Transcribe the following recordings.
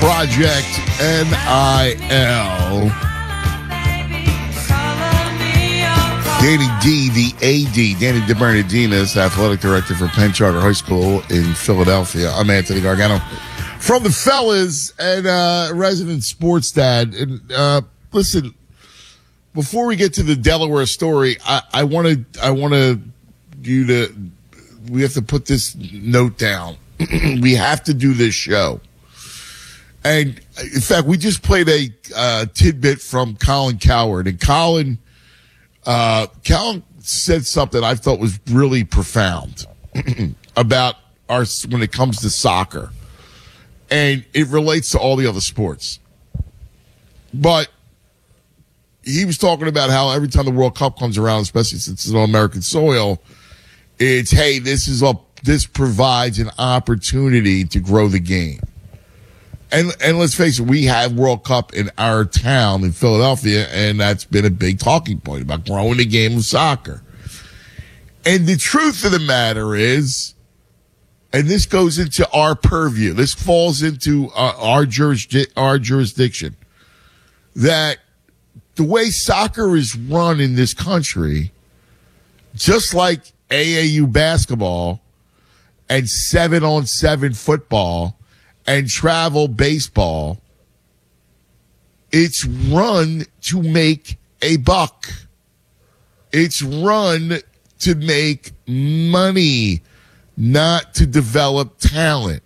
Project NIL. Danny D, the AD, Danny DeBernardinis, athletic director for Penn Charter High School in Philadelphia. I'm Anthony Gargano from the Fellas and resident sports dad. And listen, before we get to the Delaware story, I wanted you to. We have to put this note down. We have to do this show. And in fact, we just played a tidbit from Colin Cowherd, and Colin said something I thought was really profound about when it comes to soccer, and it relates to all the other sports. But he was talking about how every time the World Cup comes around, especially since it's on American soil, it's, hey, this provides an opportunity to grow the game. And let's face it, we have World Cup in our town in Philadelphia, and that's been a big talking point about growing the game of soccer. And the truth of the matter is, and this goes into our purview, this falls into our jurisdiction, that the way soccer is run in this country, just like AAU basketball and 7-on-7 football and travel baseball, it's run to make a buck. It's run to make money, not to develop talent.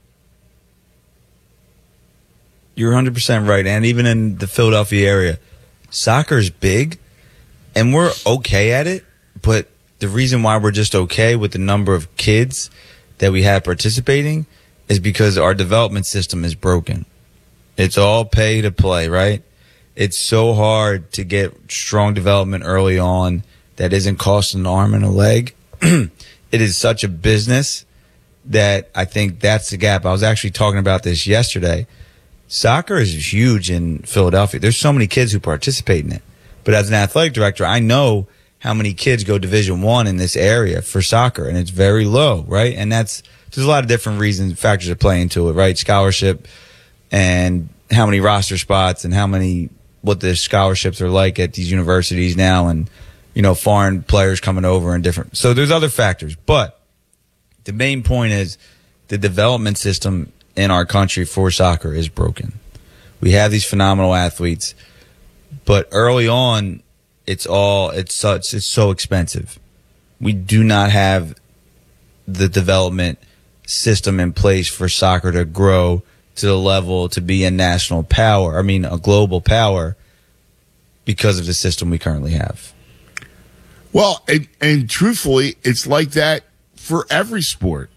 You're 100% right. And even in the Philadelphia area, soccer is big, and we're okay at it. But the reason why we're just okay with the number of kids that we have participating is because our development system is broken. It's all pay to play, right? It's so hard to get strong development early on that isn't costing an arm and a leg. It is such a business that I think that's the gap. I was actually talking about this yesterday. Soccer is huge in Philadelphia. There's so many kids who participate in it. But as an athletic director, I know how many kids go Division I in this area for soccer, and it's very low, right? And there's a lot of different reasons, factors that play into it, right? Scholarship and how many roster spots and what the scholarships are like at these universities now, and, foreign players coming over and different. So there's other factors. But the main point is the development system in our country for soccer is broken. We have these phenomenal athletes, but early on, it's so expensive. We do not have the development system in place for soccer to grow to the level to be a a global power, because of the system we currently have. Well, and truthfully, it's like that for every sport.